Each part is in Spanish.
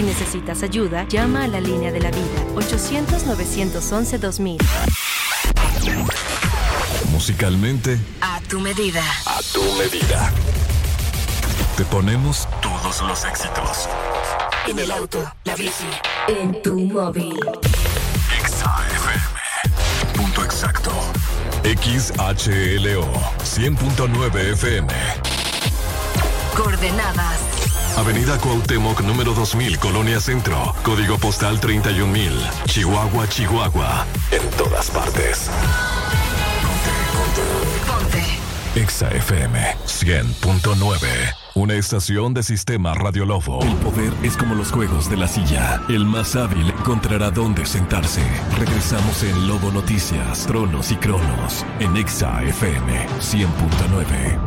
Si necesitas ayuda, llama a la línea de la vida, 800-911-2000. Musicalmente, A tu medida. a tu medida. Te ponemos todos los éxitos. En el auto, la bici, en tu móvil. XAFM. Punto exacto. XHLO 100.9 FM. Coordenadas. Avenida Cuauhtémoc, número 2000, Colonia Centro. Código postal 31000. Chihuahua, Chihuahua. En todas partes. Ponte. XAFM 100.9. Una estación de Sistema Radio Lobo. El poder es como los juegos de la silla. El más hábil encontrará dónde sentarse. Regresamos en Lobo Noticias, Tronos y Cronos. En XAFM 100.9.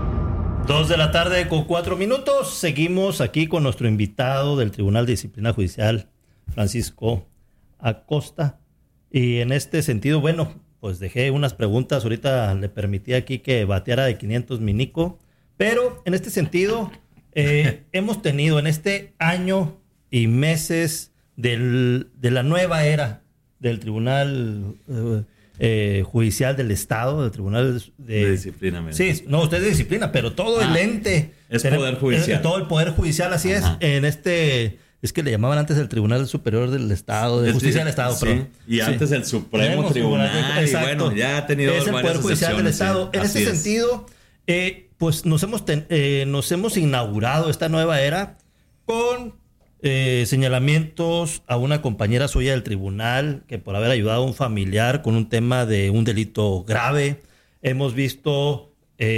2:04 p.m. Seguimos aquí con nuestro invitado del Tribunal de Disciplina Judicial, Francisco Acosta. Y en este sentido, bueno, pues dejé unas preguntas. Ahorita le permití aquí que bateara de 500 mi Nico. Pero en este sentido, hemos tenido en este año y meses de la nueva era del Tribunal Judicial del Estado, del Tribunal de Disciplina. Sí, no, usted es de disciplina, pero todo el ente. Es Poder Judicial. Todo el Poder Judicial, así Ajá. es. En este... Es que le llamaban antes el Tribunal Superior del Estado, de Justicia del Estado, sí. Perdón. Y antes el Supremo Tribunal. Exacto. Y bueno, ya ha tenido es el Poder Judicial del Estado. Sí. En ese sentido, pues nos hemos inaugurado esta nueva era con señalamientos a una compañera suya del tribunal que por haber ayudado a un familiar con un tema de un delito grave. Hemos visto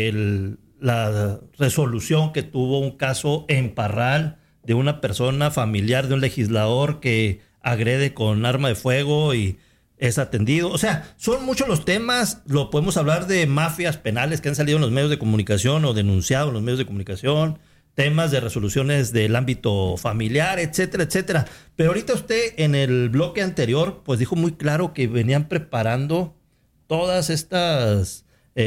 la resolución que tuvo un caso en Parral de una persona familiar de un legislador que agrede con arma de fuego y es atendido. O sea, son muchos los temas. Lo podemos hablar de mafias penales que han salido en los medios de comunicación o denunciado en los medios de comunicación, temas de resoluciones del ámbito familiar, etcétera, etcétera. Pero ahorita usted en el bloque anterior pues dijo muy claro que venían preparando todas estas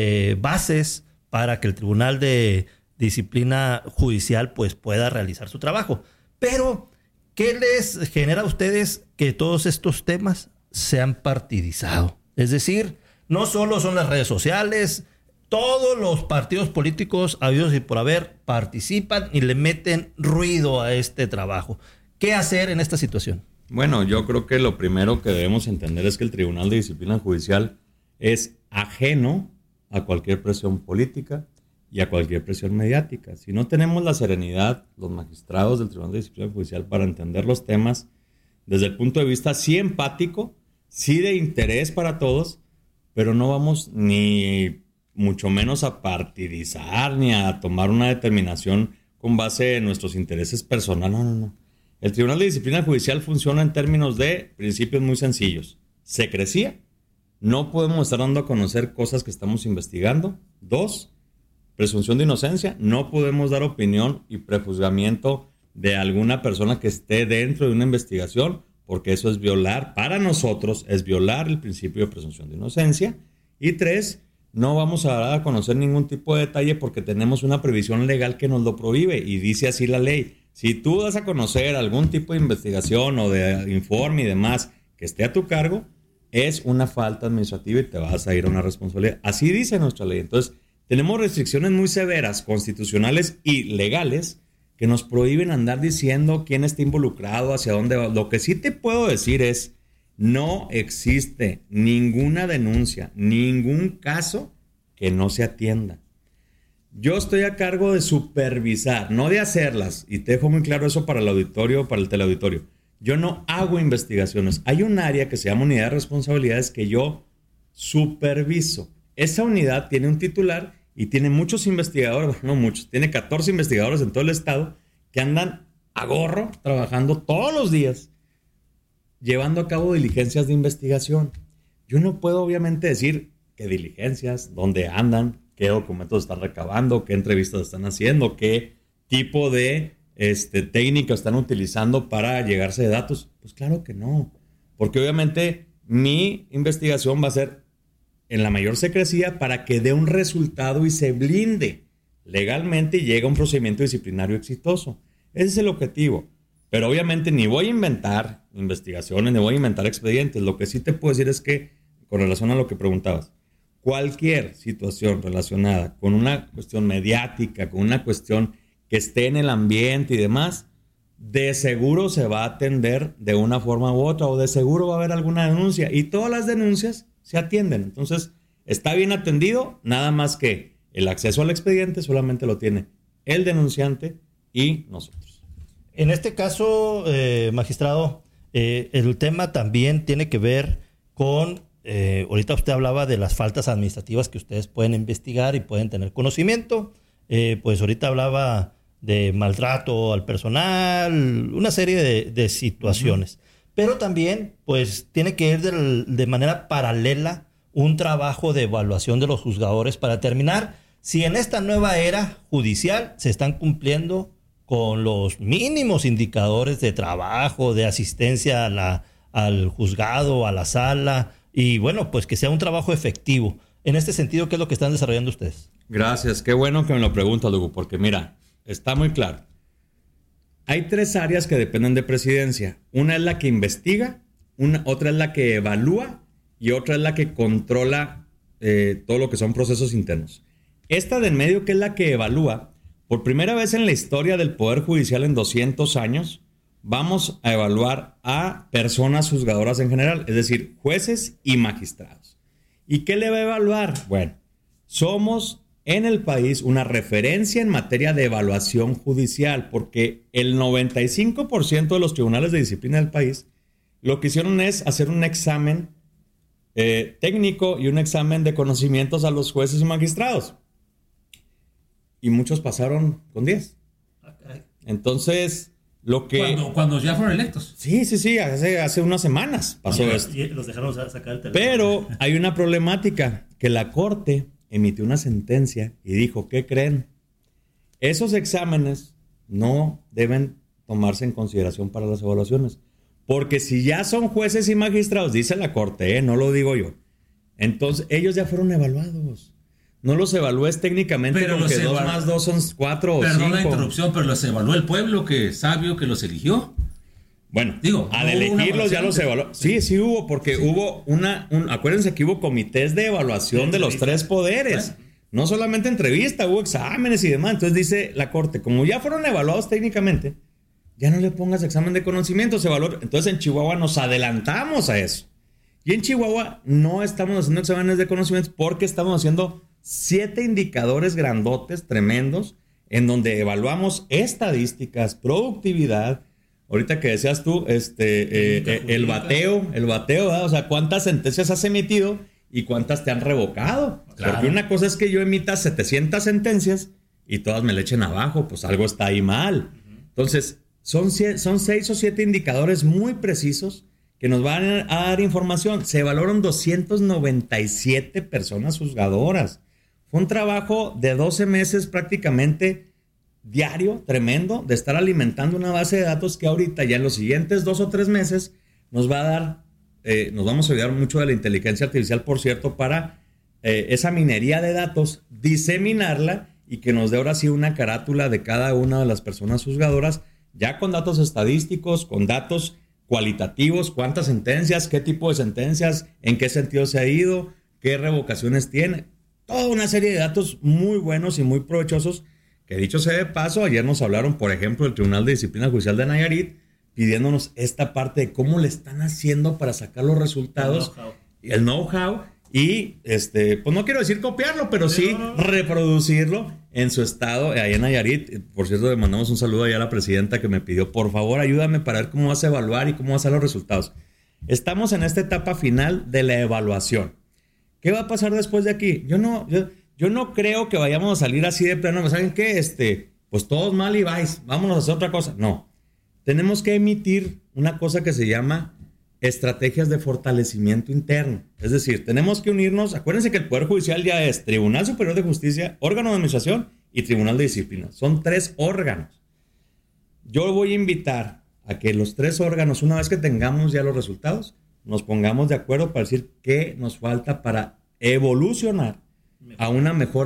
bases para que el Tribunal de Disciplina Judicial pues pueda realizar su trabajo. Pero, ¿qué les genera a ustedes que todos estos temas se han partidizado? Es decir, no solo son las redes sociales, todos los partidos políticos habidos y por haber participan y le meten ruido a este trabajo. ¿Qué hacer en esta situación? Bueno, yo creo que lo primero que debemos entender es que el Tribunal de Disciplina Judicial es ajeno a cualquier presión política y a cualquier presión mediática. Si no tenemos la serenidad, los magistrados del Tribunal de Disciplina Judicial, para entender los temas desde el punto de vista sí empático, sí de interés para todos, pero no vamos ni mucho menos a partidizar ni a tomar una determinación con base en nuestros intereses personales. No. El Tribunal de Disciplina Judicial funciona en términos de principios muy sencillos. Secrecía. No podemos estar dando a conocer cosas que estamos investigando. 2, presunción de inocencia. No podemos dar opinión y prejuzgamiento de alguna persona que esté dentro de una investigación, porque eso es violar, para nosotros, es violar el principio de presunción de inocencia. Y 3, no vamos a dar a conocer ningún tipo de detalle porque tenemos una previsión legal que nos lo prohíbe y dice así la ley. Si tú das a conocer algún tipo de investigación o de informe y demás que esté a tu cargo, es una falta administrativa y te vas a ir a una responsabilidad. Así dice nuestra ley. Entonces, tenemos restricciones muy severas, constitucionales y legales, que nos prohíben andar diciendo quién está involucrado, hacia dónde va. Lo que sí te puedo decir es, no existe ninguna denuncia, ningún caso que no se atienda. Yo estoy a cargo de supervisar, no de hacerlas, y te dejo muy claro eso para el auditorio, para el teleauditorio. Yo no hago investigaciones. Hay un área que se llama Unidad de Responsabilidades que yo superviso. Esa unidad tiene un titular y tiene muchos investigadores, no muchos, tiene 14 investigadores en todo el estado que andan a gorro trabajando todos los días, llevando a cabo diligencias de investigación. Yo no puedo obviamente decir qué diligencias, dónde andan, qué documentos están recabando, qué entrevistas están haciendo, qué tipo de técnica están utilizando para llegarse de datos. Pues claro que no, porque obviamente mi investigación va a ser en la mayor secrecía para que dé un resultado y se blinde legalmente y llegue a un procedimiento disciplinario exitoso. Ese es el objetivo. Pero obviamente ni voy a inventar investigaciones, ni voy a inventar expedientes. Lo que sí te puedo decir es que, con relación a lo que preguntabas, cualquier situación relacionada con una cuestión mediática, con una cuestión que esté en el ambiente y demás, de seguro se va a atender de una forma u otra, o de seguro va a haber alguna denuncia, y todas las denuncias se atienden. Entonces, está bien atendido, nada más que el acceso al expediente solamente lo tiene el denunciante y nosotros. En este caso, magistrado, el tema también tiene que ver con, ahorita usted hablaba de las faltas administrativas que ustedes pueden investigar y pueden tener conocimiento. Pues ahorita hablaba de maltrato al personal, una serie de situaciones. Pero también, pues, tiene que ir de manera paralela un trabajo de evaluación de los juzgadores para determinar si en esta nueva era judicial se están cumpliendo con los mínimos indicadores de trabajo, de asistencia al juzgado, a la sala, y bueno, pues que sea un trabajo efectivo. En este sentido, ¿qué es lo que están desarrollando ustedes? Gracias, qué bueno que me lo preguntas, Lugo, porque mira, está muy claro. Hay 3 áreas que dependen de presidencia. Una es la que investiga, otra es la que evalúa y otra es la que controla todo lo que son procesos internos. Esta de en medio, que es la que evalúa, por primera vez en la historia del Poder Judicial en 200 años, vamos a evaluar a personas juzgadoras en general, es decir, jueces y magistrados. ¿Y qué le va a evaluar? Bueno, somos en el país una referencia en materia de evaluación judicial, porque el 95% de los tribunales de disciplina del país lo que hicieron es hacer un examen técnico y un examen de conocimientos a los jueces y magistrados. Y muchos pasaron con 10. Entonces, lo que... Cuando ya fueron electos. Sí, hace unas semanas pasó esto. Y los dejaron sacar el teléfono. Pero hay una problemática, que la Corte emitió una sentencia y dijo, ¿qué creen? Esos exámenes no deben tomarse en consideración para las evaluaciones. Porque si ya son jueces y magistrados, dice la Corte, no lo digo yo, entonces ellos ya fueron evaluados. No los evalúes técnicamente, pero porque 2 más 2 son 4 o 5. Perdón la interrupción, pero los evaluó el pueblo, que sabio que los eligió. Bueno, al elegirlos ya los evaluó. Sí hubo, porque hubo acuérdense que hubo comités de evaluación de los 3 poderes. Bueno. No solamente entrevista, hubo exámenes y demás. Entonces dice la Corte, como ya fueron evaluados técnicamente, ya no le pongas examen de conocimiento, se evaluó. Entonces en Chihuahua nos adelantamos a eso. Y en Chihuahua no estamos haciendo exámenes de conocimientos porque estamos haciendo 7 indicadores grandotes, tremendos, en donde evaluamos estadísticas, productividad. Ahorita que decías tú, el bateo, ¿verdad? O sea, cuántas sentencias has emitido y cuántas te han revocado. Claro. Porque una cosa es que yo emita 700 sentencias y todas me le echen abajo, pues algo está ahí mal. Entonces, son 6 o 7 indicadores muy precisos que nos van a dar información. Se evaluaron 297 personas juzgadoras. Fue un trabajo de 12 meses prácticamente diario, tremendo, de estar alimentando una base de datos que ahorita ya en los siguientes 2 o 3 meses nos va a dar, nos vamos a olvidar mucho de la inteligencia artificial, por cierto, para esa minería de datos, diseminarla y que nos dé ahora sí una carátula de cada una de las personas juzgadoras, ya con datos estadísticos, con datos cualitativos, cuántas sentencias, qué tipo de sentencias, en qué sentido se ha ido, qué revocaciones tiene. Toda una serie de datos muy buenos y muy provechosos que, dicho sea de paso, ayer nos hablaron, por ejemplo, del Tribunal de Disciplina Judicial de Nayarit, pidiéndonos esta parte de cómo le están haciendo para sacar los resultados, el know-how, y pues no quiero decir copiarlo, pero sí reproducirlo en su estado, ahí en Nayarit. Por cierto, le mandamos un saludo allá a la presidenta que me pidió, por favor, ayúdame para ver cómo vas a evaluar y cómo vas a hacer los resultados. Estamos en esta etapa final de la evaluación. ¿Qué va a pasar después de aquí? Yo no creo que vayamos a salir así de plano. ¿Saben qué? Pues todos mal y vais, vámonos a hacer otra cosa. No. Tenemos que emitir una cosa que se llama estrategias de fortalecimiento interno. Es decir, tenemos que unirnos. Acuérdense que el Poder Judicial ya es Tribunal Superior de Justicia, órgano de administración y Tribunal de Disciplina. Son 3 órganos. Yo voy a invitar a que los 3 órganos, una vez que tengamos ya los resultados, nos pongamos de acuerdo para decir qué nos falta para evolucionar a una mejor